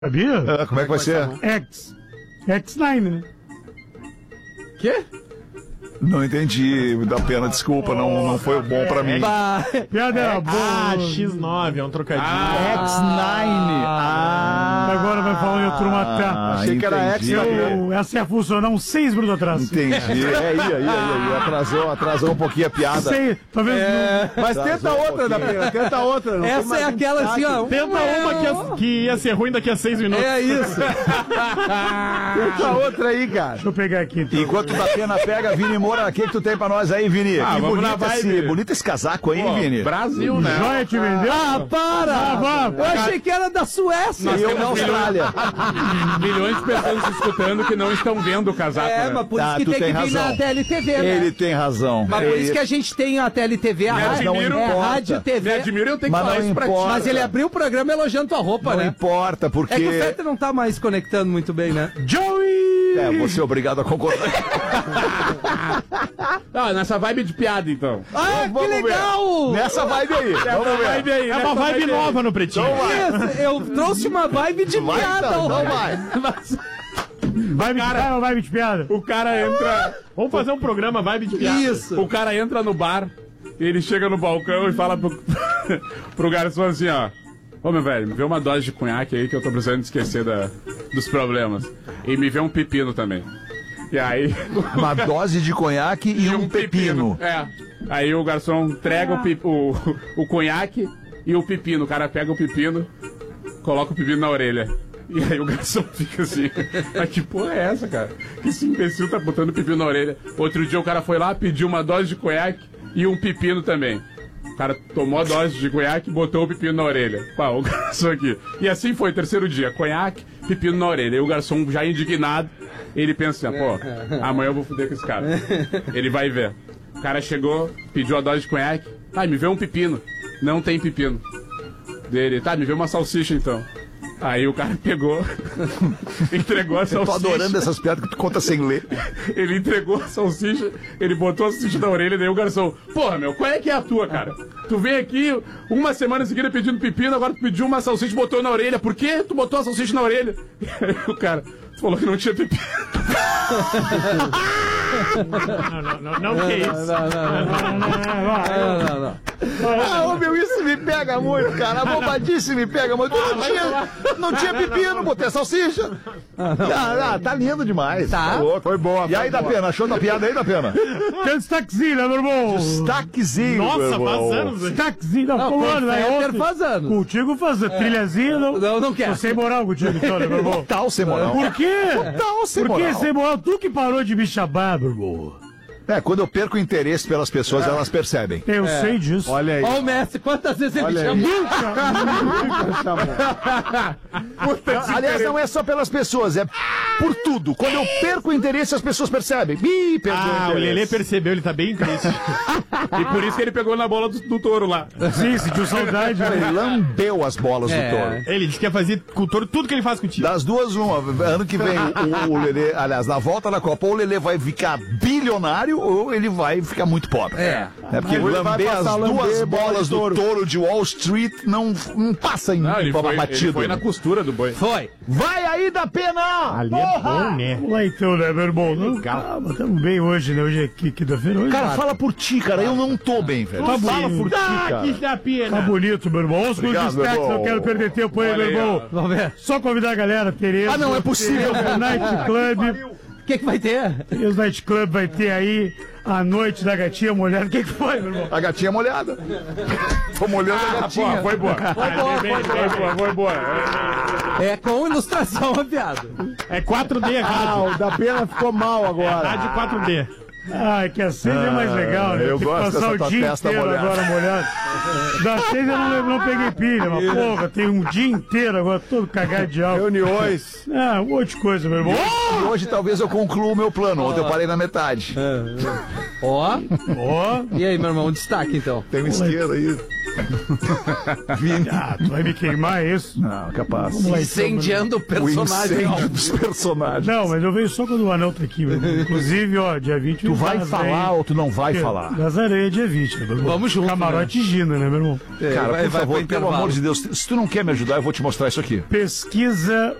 Sabia? Como é que vai ser? X9, né? Quê? Não entendi, dá pena, desculpa, não foi bom pra mim. Piada era boa. X9, é um trocadilho. X9. Agora vai falar em turma tá. Achei que era X. Essa ia funcionar uns 6 minutos atrás. Entendi. Atrasou um pouquinho a piada. Sei, talvez não. Mas tenta outra, da pena, tenta outra. Não Essa é aquela assim, ó. Tenta uma que ia ser ruim daqui a 6 minutos. É isso. Tenta outra aí, cara. Deixa eu pegar aqui. Então. Enquanto da pena pega, Vini Moura, o que tu tem pra nós aí, Vini? Que vamos na vibe. bonito esse casaco aí, Vini. Brasil, né? Joia te vendeu? Para! Eu achei que era da Suécia. E eu na Austrália. Milhões de pessoas escutando que não estão vendo o casaco, né? Mas por isso que tu tem que vir razão. na TLTV, né? Ele tem razão. Mas por isso que a gente tem a TLTV, a rádio, admiro, é importa. rádio Me TV. admiro eu tenho que Mas falar não isso pra ti. importa. Mas ele abriu o programa elogiando tua roupa, Não né? importa, porque... É que o Fetter não tá mais conectando muito bem, né? Joey! vou ser obrigado a concordar. Nessa vibe de piada, então. Ah, que legal! Nessa vibe aí. Vamos ver. É uma vibe nova no Pretinho. Isso, eu trouxe uma vibe de piada. Então vai. Vibe de piada. O cara entra... Vamos fazer um programa vibe de piada. Isso. O cara entra no bar, ele chega no balcão e fala pro garçom assim, ó. Ô, meu velho, me vê uma dose de cunhaque aí que eu tô precisando esquecer dos problemas. E me vê um pepino também. E aí... Uma dose de conhaque e um pepino. É. Aí o garçom entrega o conhaque e o pepino. O cara pega o pepino, coloca o pepino na orelha. E aí o garçom fica assim, mas que porra é essa, cara? Que esse imbecil tá botando pepino na orelha. Outro dia o cara foi lá, pediu uma dose de conhaque e um pepino também. O cara tomou a dose de conhaque e botou o pepino na orelha. Pá, o garçom aqui. E assim foi, terceiro dia, conhaque, pepino na orelha. E o garçom já indignado, ele pensa assim, pô, amanhã eu vou foder com esse cara. Ele vai ver. O cara chegou, pediu a dose de conhaque. Me vê um pepino. Não tem pepino. Dele, me vê uma salsicha então. Aí o cara pegou, entregou a salsicha. Eu tô adorando essas piadas que tu conta sem ler. Ele entregou a salsicha, ele botou a salsicha na orelha, daí o garçom, porra, meu, qual é que é a tua, cara? Tu vem aqui uma semana seguida pedindo pepino, agora tu pediu uma salsicha e botou na orelha. Por que tu botou a salsicha na orelha? E aí o cara falou que não tinha pepino. Não, que isso? Não. Meu, isso me pega muito, cara. A bobadice me pega muito. Não tinha pepino, botei a salsicha. Tá lindo demais. Tá. Louco. Foi boa. E aí, da pena? Achou da piada aí, da pena? Tem um destaquezinho, né, meu irmão? Destaquezinho. Nossa, faz anos. Destaquezinho, Faz anos. Contigo fazer trilhazinha, Não quero. Tô sem moral contigo, então, né, meu irmão? Tal sem moral. Por quê? Tal sem Por que moral. sem moral? Tu que parou de me chamar, meu irmão. Quando eu perco o interesse pelas pessoas, elas percebem. Eu sei disso. Olha aí. Olha o Messi, quantas vezes ele Olha aí. chamou? Aliás, não é só pelas pessoas, é por tudo. Quando eu perco o interesse, as pessoas percebem. Perdeu o O interesse. Lelê percebeu, ele tá bem triste. E por isso que ele pegou na bola do touro lá. Sim, sentiu saudade, Ele né? lambeu as bolas do touro. Ele disse que ia fazer com o touro tudo que ele faz contigo. Das duas, uma. Ano que vem, o Lelê, aliás, na volta da Copa, ou o Lelê vai ficar bilionário ou ele vai ficar muito pobre. Porque Ou ele vai lamber as passar a lamber duas bola bolas de do touro. touro de Wall Street não passa em Ele batido. foi na costura do boi. Foi. Vai aí da pena! Ali é bom, né? Vamos lá então, né, meu irmão? Calma, estamos bem hoje, né? Hoje é quinta-feira. Hoje Cara, fala por ti, cara. Eu não tô bem, velho. Tá Fala bonito. por ti, cara. Tá bonito, meu irmão. Os Obrigado, destaques, meu irmão. não quero perder tempo aí, meu irmão. Vamos ver. Só convidar a galera, Tereza. Não é possível. Tereza Night Club. O que vai ter? Tereza Night Club vai ter aí a noite da gatinha molhada. O que foi, meu irmão? A gatinha molhada. Tô molhando a gatinha. Foi boa. Foi boa. É com ilustração a piada. É 4D, rádio. O da pena ficou mal agora. Rádio 4D. Ah, que a 6 é mais legal, né? eu Tem que gosto passar dessa o tua dia testa inteiro molhada. agora molhado. Da 6 eu não peguei pilha, mas porra, tem um dia inteiro agora todo cagado de álcool. Reuniões. Um monte de coisa, meu irmão. E hoje talvez eu conclua o meu plano. Ontem eu parei na metade. Ó. Ó, E aí, meu irmão, um destaque então. Tem um isqueiro aí. Ah, tu vai me queimar isso? Não, capaz. Vamos lá, então, Incendiando o O personagem. incêndio dos personagens. Não, mas eu vejo só quando o anão tá aqui, meu irmão. Inclusive, ó, dia 20... Tu vai falar ou tu não vai falar? Nazaré, dia 20, né, meu irmão? Vamos junto, Camarote Gina, né, meu irmão? Cara, vai por favor, pro pelo intervalo. amor de Deus, se tu não quer me ajudar, eu vou te mostrar isso aqui. Pesquisa